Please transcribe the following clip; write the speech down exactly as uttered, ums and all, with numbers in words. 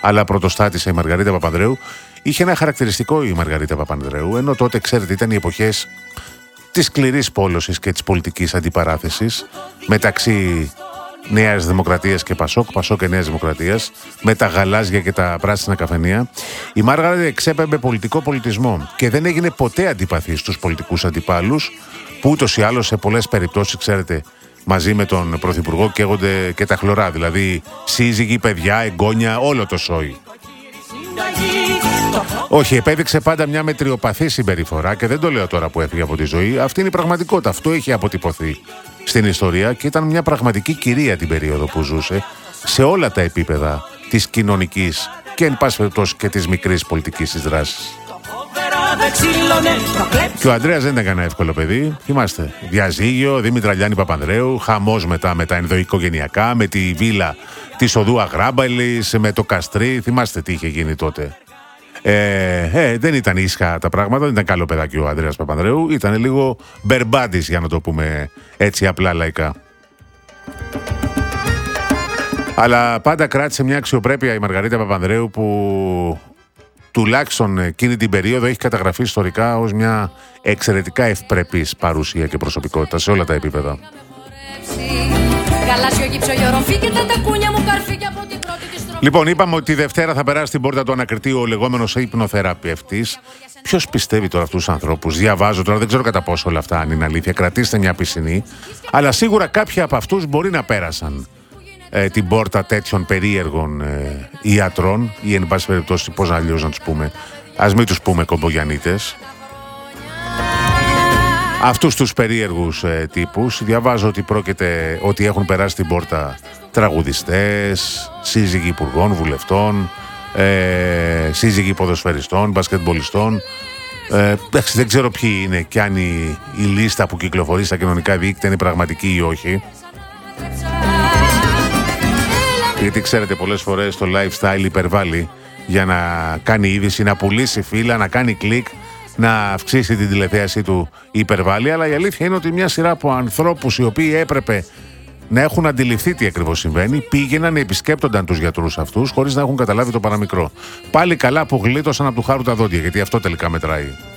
αλλά πρωτοστάτησε η Μαργαρίτα Παπανδρέου. Είχε ένα χαρακτηριστικό η Μαργαρίτα Παπανδρέου, ενώ τότε, ξέρετε, ήταν οι εποχές της σκληρής πόλωσης και της πολιτικής αντιπαράθεσης μεταξύ Νέας Δημοκρατίας και Πασόκ, Πασόκ και Νέας Δημοκρατίας, με τα γαλάζια και τα πράσινα καφενεία. Η Μάργαριτα εξέπεμπε πολιτικό πολιτισμό και δεν έγινε ποτέ αντιπαθή στους πολιτικούς αντιπάλους, που ούτως ή άλλως σε πολλές περιπτώσεις, ξέρετε, μαζί με τον Πρωθυπουργό καίγονται και τα χλωρά, δηλαδή σύζυγοι, παιδιά, εγγόνια, όλο το σόι. Όχι, επέδειξε πάντα μια μετριοπαθή συμπεριφορά και δεν το λέω τώρα που έφυγε από τη ζωή. Αυτή είναι η πραγματικότητα. Αυτό έχει αποτυπωθεί στην ιστορία και ήταν μια πραγματική κυρία την περίοδο που ζούσε σε όλα τα επίπεδα της κοινωνικής και εν πάση περιπτώσει και της μικρής πολιτικής της δράσης. Και ο Ανδρέας δεν ήταν κανένα εύκολο παιδί. Θυμάστε, διαζύγιο, Δήμητρα Λιάννη Παπανδρέου, χαμός μετά με τα ενδοοικογενειακά, με τη βίλα της οδού Αγράμπαλης, με το Καστρί. Θυμάστε τι είχε γίνει τότε. Ε, ε, δεν ήταν ίσχα τα πράγματα, δεν ήταν καλό παιδάκι ο Ανδρέας Παπανδρέου, ήταν λίγο μπερμπάντης, για να το πούμε έτσι απλά λαϊκά. Αλλά πάντα κράτησε μια αξιοπρέπεια η Μαργαρίτα Παπανδρέου που τουλάχιστον εκείνη την περίοδο έχει καταγραφεί ιστορικά ως μια εξαιρετικά ευπρεπής παρουσία και προσωπικότητα σε όλα τα επίπεδα. Λοιπόν, είπαμε ότι τη Δευτέρα θα περάσει στην πόρτα του ανακριτή ο λεγόμενος υπνοθεραπευτής. Ποιος πιστεύει τώρα αυτούς τους ανθρώπους? Διαβάζω τώρα, δεν ξέρω κατά πόσο όλα αυτά αν είναι αλήθεια. Κρατήστε μια πισινή. Αλλά σίγουρα κάποιοι από αυτούς μπορεί να πέρασαν ε, την πόρτα τέτοιων περίεργων ε, ιατρών ή εν πάση περιπτώσει, πώς αλλιώς να τους πούμε. Ας μην τους πούμε κομπογιανίτες. Αυτούς τους περίεργους ε, τύπους. Διαβάζω ότι πρόκειται ότι έχουν περάσει την πόρτα τραγουδιστές, σύζυγοι υπουργών, βουλευτών, ε, σύζυγοι ποδοσφαιριστών, μπασκετμπολιστών. Ε, δεν ξέρω ποιοι είναι και αν η, η λίστα που κυκλοφορεί στα κοινωνικά δίκτυα είναι πραγματική ή όχι. Γιατί ξέρετε, πολλές φορές το lifestyle υπερβάλλει για να κάνει είδηση, να πουλήσει φύλλα, να κάνει κλικ, να αυξήσει την τηλεθέαση του υπερβάλλει. Αλλά η αλήθεια είναι ότι μια σειρά από ανθρώπους οι οποίοι έπρεπε να έχουν αντιληφθεί τι ακριβώς συμβαίνει, πήγαιναν, επισκέπτονταν τους γιατρούς αυτούς χωρίς να έχουν καταλάβει το παραμικρό. Πάλι καλά που γλίτωσαν από του χάρου τα δόντια, γιατί αυτό τελικά μετράει.